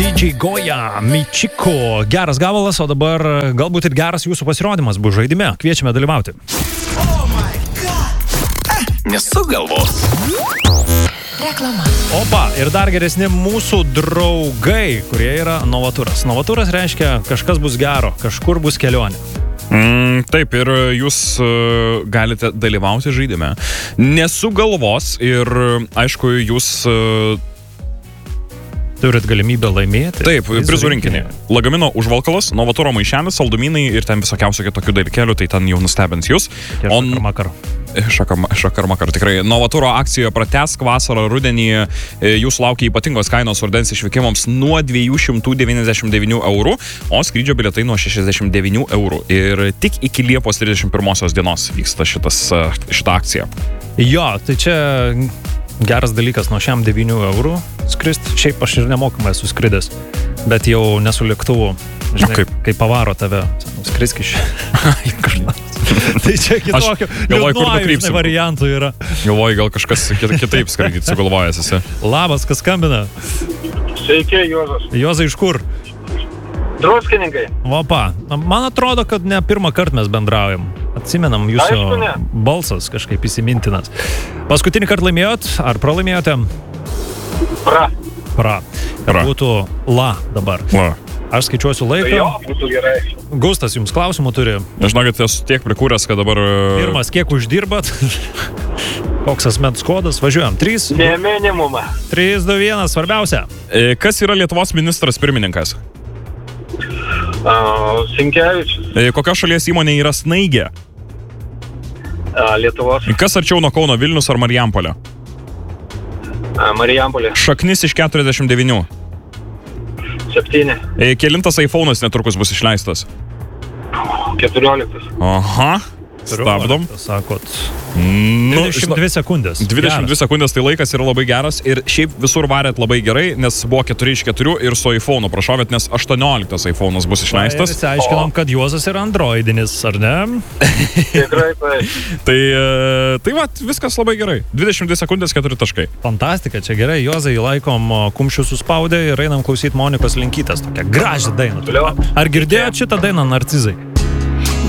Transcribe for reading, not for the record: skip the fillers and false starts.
DJ Goja, Michiko. Geras gabalas, o dabar galbūt ir geras jūsų pasirodymas bus žaidime. Kviečiame dalyvauti. Oh my God. Nesuk galvos. Reklama. Opa, ir dar geresni mūsų draugai, kurie yra Novaturas. Novaturas reiškia, kažkas bus gero, kažkur bus kelionė. Taip, ir jūs galite dalyvauti žaidime. Nesuk galvos ir, aišku, jūs... Turit galimybę laimėti. Taip, prizų rinkinį. Lagamino užvalkalas, Novaturo maišelis, saldumynai ir ten visokiausių kitokių dalykėlių, tai ten jau nustebins jūs. Šakarmakar, tikrai. Novaturo akcijoje pratęsk vasarą, rudenį jūs laukia ypatingos kainos rudens išvykimams nuo 299 eurų, o skrydžio bilietai nuo 69 eurų. Ir tik iki Liepos 31 dienos vyksta šita akcija. Jo, tai čia geras dalykas nuo šiam 9 eurų skrist. Šiaip aš ir nemokamai esu skridęs, bet jau nesu lėktuvu. Žinai, kai pavaro tave, skrisk iš. Tai čia kitokio liūdnuoju variantų yra. Galvoju, gal kažkas kitaip skraidyti sugalvojęs esi. Labas, kas skambina? Sveiki, Juozas. Juozai, iš kur? Druskininkai. Opa, man atrodo, kad ne pirmą kartą mes bendraujam. Atsimenam, jūsų balsas kažkaip įsimintinas. Paskutinį kartą laimėjot, ar pralaimėjote? Pra. Ir būtų la dabar. La. Aš skaičiuosiu laiką. Jo, būtų gerai. Gustas, jums klausimų turi? Žinokit, esu tiek prikūręs, kad dabar... Pirmas, kiek uždirbat? Koks asmens kodas? Važiuojam. 3. Ne minimumą. 3, 2, 1, svarbiausia. Kas yra Lietuvos ministras pirmininkas? Sinkevičius. Kokios šalies įmonė yra Snaigė? Lietuvos. Kas arčiau nuo Kauno, Vilnius ar Marijampolė? Marijampolė. Šaknis iš 49. 7. Kelintas iPhone'as netrukus bus išleistas? 14. Aha. Stabdom. Sakot. 22 sekundės. 22 sekundės, tai laikas yra labai geras ir šiaip visur varėt labai gerai, nes buvo 4 iš 4 ir su iPhone'u prašovėt, nes 18 iPhone'as bus išleistas. Visi aiškinom, kad Juozas yra androidinis, ar ne? Tikrai, Tai va, viskas labai gerai. 22 sekundės, 4 taškai. Fantastika, čia gerai. Juozai, laikom kumščių suspaudę ir einam klausyti Monikos Linkytės. Tokia graži daina. Ar girdėjot šitą dainą, Narcizai?